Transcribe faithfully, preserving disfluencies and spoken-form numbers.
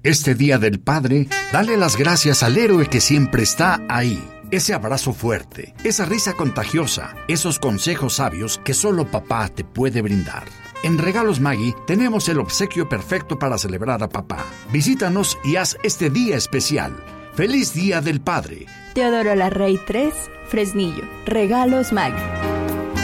Este Día del Padre, dale las gracias al héroe que siempre está ahí. Ese abrazo fuerte, esa risa contagiosa, esos consejos sabios que solo papá te puede brindar. En Regalos Maggi tenemos el obsequio perfecto para celebrar a papá. Visítanos y haz este día especial. ¡Feliz Día del Padre! Teodoro Larrey tres, Fresnillo. Regalos Maggi.